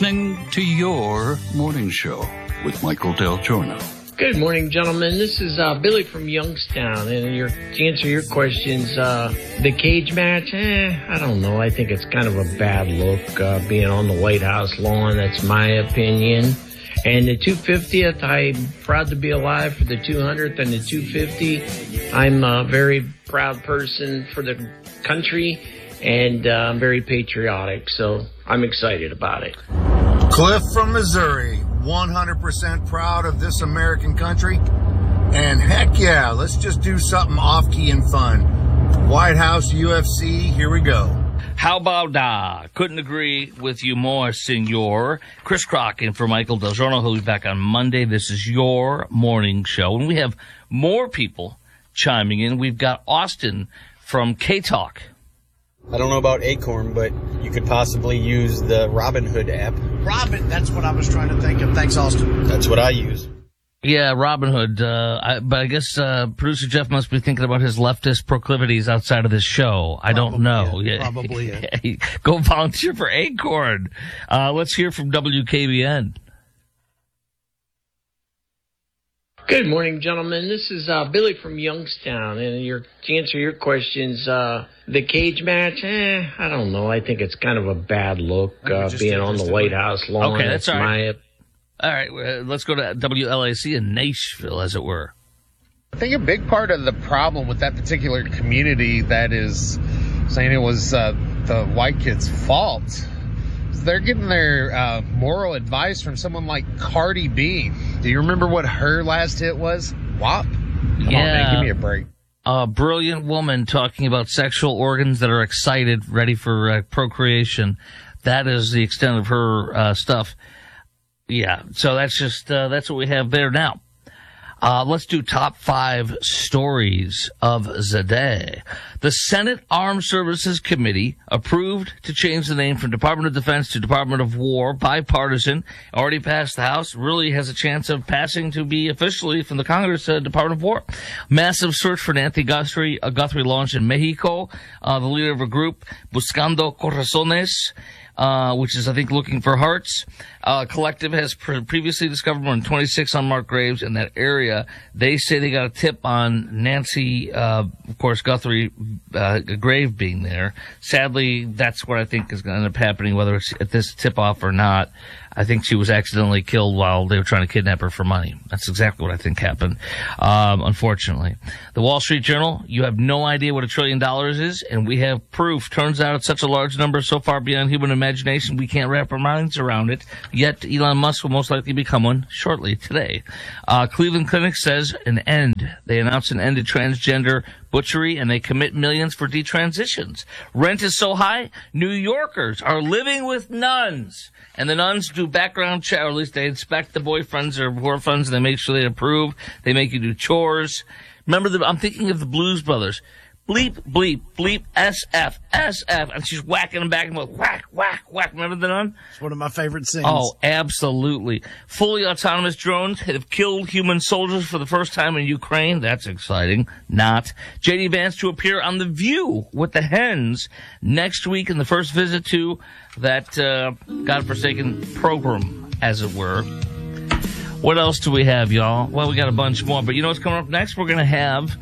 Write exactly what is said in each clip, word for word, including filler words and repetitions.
Listening to your morning show with Michael Del Giorno. Good morning, gentlemen. This is uh, Billy from Youngstown, and your, to answer your questions, uh, the cage match, eh, I don't know. I think it's kind of a bad look uh, being on the White House lawn. That's my opinion. And the two hundred fiftieth, I'm proud to be alive for the two hundredth and the two hundred fifty. I'm a very proud person for the country, and uh, I'm very patriotic, so I'm excited about it. Cliff from Missouri, one hundred percent proud of this American country. And heck yeah, let's just do something off-key and fun. White House, U F C, here we go. How about that? Couldn't agree with you more, senor. Chris Crock in for Michael Del Giorno, who'll be back on Monday. This is your morning show. And we have more people chiming in. We've got Austin from K-Talk. I don't know about Acorn, but you could possibly use the Robinhood app. Robin, that's what I was trying to think of. Thanks, Austin. That's what I use. Yeah, Robinhood. Uh, I, but I guess uh, producer Jeff must be thinking about his leftist proclivities outside of this show. I Probably don't know. It. Yeah. Probably it. Go volunteer for Acorn. Uh, let's hear from W K B N. Good morning, gentlemen. This is uh, Billy from Youngstown, and your, to answer your questions, uh, the cage match, eh, I don't know. I think it's kind of a bad look uh, being on the White House lawn. Okay, that's all right. my All right, uh, let's go to W L A C in Nashville, as it were. I think a big part of the problem with that particular community that is saying it was uh, the white kids' fault is they're getting their uh, moral advice from someone like Cardi B. Do you remember what her last hit was? W A P. Come yeah. on, man, give me a break. A brilliant woman talking about sexual organs that are excited, ready for uh, procreation. That is the extent of her uh, stuff. Yeah, so that's just, uh, that's what we have there now. Uh, let's do top five stories of the day. The Senate Armed Services Committee approved to change the name from Department of Defense to Department of War, bipartisan, already passed the House, really has a chance of passing to be officially from the Congress, uh, Department of War. Massive search for Nancy Guthrie, uh, Guthrie launched in Mexico, uh, the leader of a group, Buscando Corazones, Uh, which is, I think, looking for hearts. Uh, Collective has pre- previously discovered more than twenty-six unmarked graves in that area. They say they got a tip on Nancy, uh, of course, Guthrie, uh, grave being there. Sadly, that's what I think is going to end up happening, whether it's at this tip-off or not. I think she was accidentally killed while they were trying to kidnap her for money. That's exactly what I think happened, um, unfortunately. The Wall Street Journal, you have no idea what a trillion dollars is, and we have proof. Turns out it's such a large number, so far beyond human imagination, we can't wrap our minds around it. Yet Elon Musk will most likely become one shortly today. Uh, Cleveland Clinic says an end. They announced an end to transgender butchery, and they commit millions for detransitions. Rent is so high, New Yorkers are living with nuns. And the nuns do background check, or at least they inspect the boyfriends or girlfriends, and they make sure they approve. They make you do chores. Remember, the, I'm thinking of the Blues Brothers. Bleep, bleep, bleep, S F, S F. And she's whacking them back and forth. Whack, whack, whack. Remember the nun? It's one of my favorite scenes. Oh, absolutely. Fully autonomous drones have killed human soldiers for the first time in Ukraine. That's exciting. Not. J D Vance to appear on The View with the Hens next week in the first visit to that uh, godforsaken program, as it were. What else do we have, y'all? Well, we got a bunch more. But you know what's coming up next? We're going to have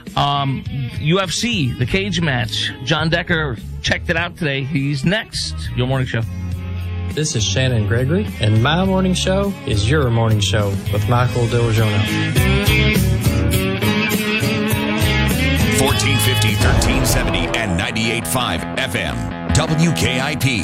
um, U F C, the cage match. John Decker checked it out today. He's next. Your morning show. This is Shannon Gregory, and my morning show is your morning show with Michael Del Giorno. fourteen fifty, thirteen seventy, and ninety-eight point five F M. W K I P.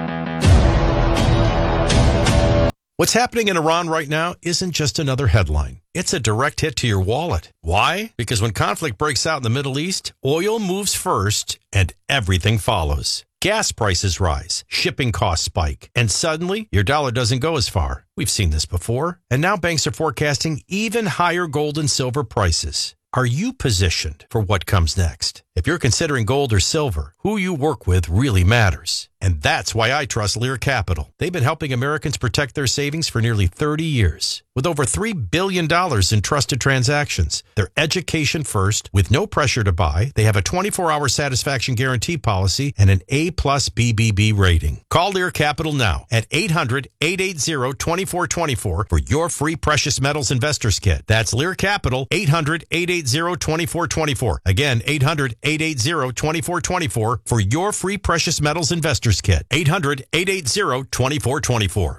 What's happening in Iran right now isn't just another headline. It's a direct hit to your wallet. Why? Because when conflict breaks out in the Middle East, oil moves first and everything follows. Gas prices rise, shipping costs spike, and suddenly your dollar doesn't go as far. We've seen this before. And now banks are forecasting even higher gold and silver prices. Are you positioned for what comes next? If you're considering gold or silver, who you work with really matters. And that's why I trust Lear Capital. They've been helping Americans protect their savings for nearly thirty years. With over three billion dollars in trusted transactions, they're education first, with no pressure to buy. They have a twenty-four hour satisfaction guarantee policy and an A plus B B B rating. Call Lear Capital now at eight hundred, eight eight zero, two four two four for your free precious metals investors kit. That's Lear Capital, eight hundred, eight eight zero, two four two four. Again, eight hundred, eight eight zero, two four two four for your free precious metals investors kit. eight hundred, eight eight zero, two four two four.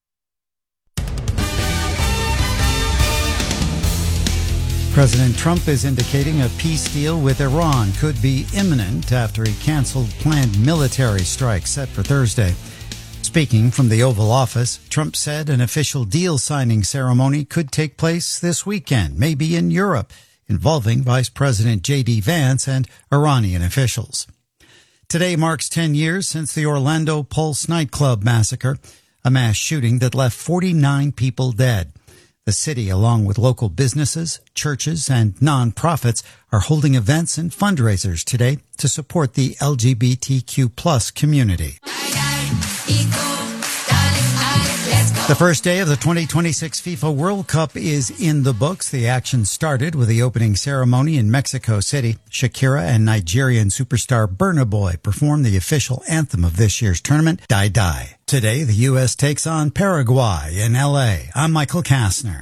President Trump is indicating a peace deal with Iran could be imminent after he canceled planned military strikes set for Thursday. Speaking from the Oval Office, Trump said an official deal signing ceremony could take place this weekend, maybe in Europe, involving Vice President J D Vance and Iranian officials. Today marks ten years since the Orlando Pulse nightclub massacre, a mass shooting that left forty-nine people dead. The city, along with local businesses, churches, and nonprofits, are holding events and fundraisers today to support the L G B T Q plus community. The first day of the twenty twenty-six FIFA World Cup is in the books. The action started with the opening ceremony in Mexico City. Shakira and Nigerian superstar Burna Boy performed the official anthem of this year's tournament, Die Die. Today, the U S takes on Paraguay in L A. I'm Michael Kastner.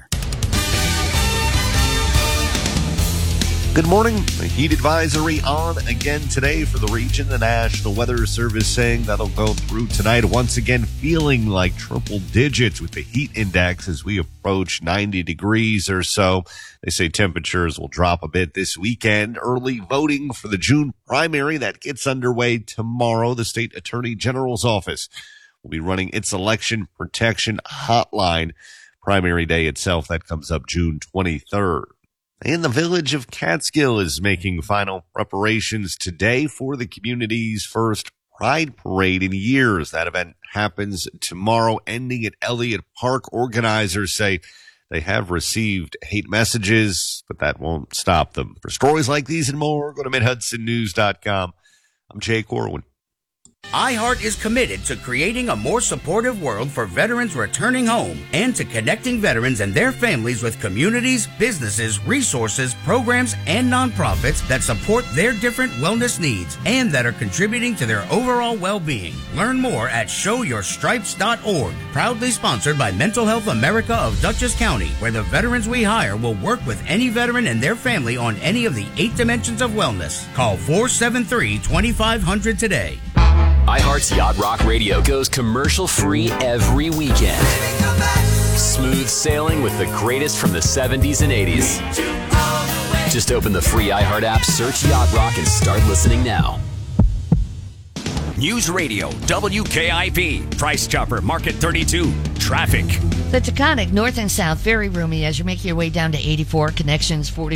Good morning. A heat advisory on again today for the region. The National Weather Service saying that'll go through tonight. Once again, feeling like triple digits with the heat index as we approach ninety degrees or so. They say temperatures will drop a bit this weekend. Early voting for the June primary that gets underway tomorrow. The state attorney general's office will be running its election protection hotline. Primary day itself, that comes up June twenty-third. And the village of Catskill is making final preparations today for the community's first Pride Parade in years. That event happens tomorrow, ending at Elliott Park. Organizers say they have received hate messages, but that won't stop them. For stories like these and more, go to mid hudson news dot com. I'm Jay Corwin. iHeart is committed to creating a more supportive world for veterans returning home and to connecting veterans and their families with communities, businesses, resources, programs, and nonprofits that support their different wellness needs and that are contributing to their overall well-being. Learn more at show your stripes dot org. Proudly sponsored by Mental Health America of Dutchess County, where the veterans we hire will work with any veteran and their family on any of the eight dimensions of wellness. Call four seven three, two five zero zero today. iHeart's Yacht Rock Radio goes commercial-free every weekend. Smooth sailing with the greatest from the seventies and eighties. Just open the free iHeart app, search Yacht Rock, and start listening now. News Radio, W K I P, Price Chopper, Market thirty-two, traffic. The Taconic, north and south, very roomy as you make your way down to eighty-four, connections forty.